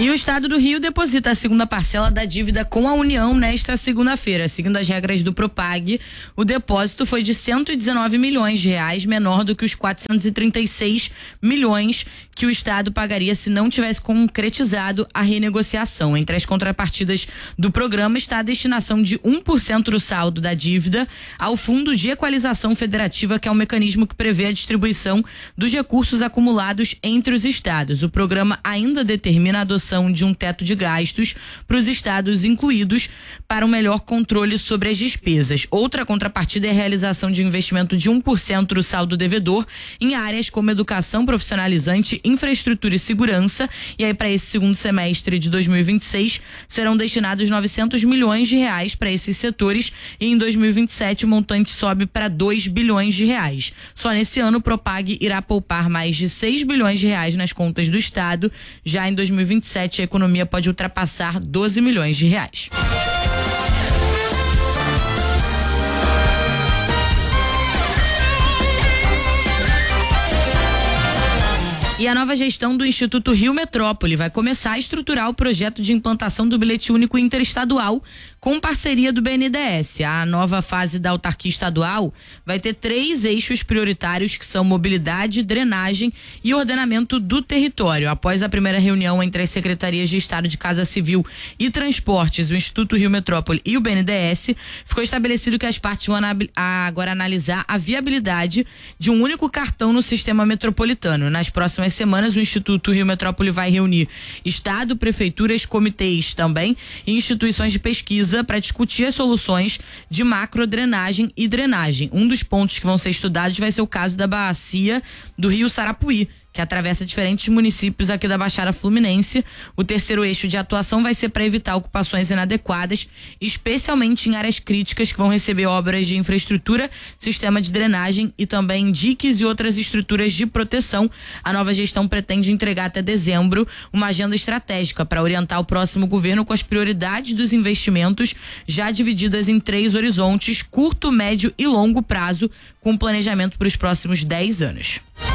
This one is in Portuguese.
E o Estado do Rio deposita a segunda parcela da dívida com a União nesta segunda-feira. Seguindo as regras do Propag, o depósito foi de 119 milhões de reais, menor do que os 436 milhões que o Estado pagaria se não tivesse concretizado a renegociação. Entre as contrapartidas do programa está a destinação de 1% do saldo da dívida ao Fundo de Equalização Federativa, que é um mecanismo que prevê a distribuição dos recursos acumulados entre os estados. O programa ainda determina a adoção de um teto de gastos para os estados incluídos para um melhor controle sobre as despesas. Outra contrapartida é a realização de investimento de 1% do saldo devedor em áreas como educação profissionalizante, infraestrutura e segurança. E aí, para esse segundo semestre de 2026, serão destinados 900 milhões de reais para esses setores e em 2027 o montante sobe para 2 bilhões de reais. Só nesse ano o Propag irá poupar mais de 6 bilhões de reais nas contas do estado. Já em 2027 a economia pode ultrapassar 12 milhões de reais. E a nova gestão do Instituto Rio Metrópole vai começar a estruturar o projeto de implantação do bilhete único interestadual com parceria do BNDES. A nova fase da autarquia estadual vai ter 3 eixos prioritários, que são mobilidade, drenagem e ordenamento do território. Após a primeira reunião entre as secretarias de Estado de Casa Civil e Transportes, o Instituto Rio Metrópole e o BNDES, ficou estabelecido que as partes vão agora analisar a viabilidade de um único cartão no sistema metropolitano. Nas próximas semanas, o Instituto Rio Metrópole vai reunir Estado, prefeituras, comitês também e instituições de pesquisa para discutir as soluções de macrodrenagem e drenagem. Um dos pontos que vão ser estudados vai ser o caso da bacia do Rio Sarapuí, que atravessa diferentes municípios aqui da Baixada Fluminense. O terceiro eixo de atuação vai ser para evitar ocupações inadequadas, especialmente em áreas críticas que vão receber obras de infraestrutura, sistema de drenagem e também diques e outras estruturas de proteção. A nova gestão pretende entregar até dezembro uma agenda estratégica para orientar o próximo governo com as prioridades dos investimentos, já divididas em 3 horizontes: curto, médio e longo prazo, com planejamento para os próximos 10 anos.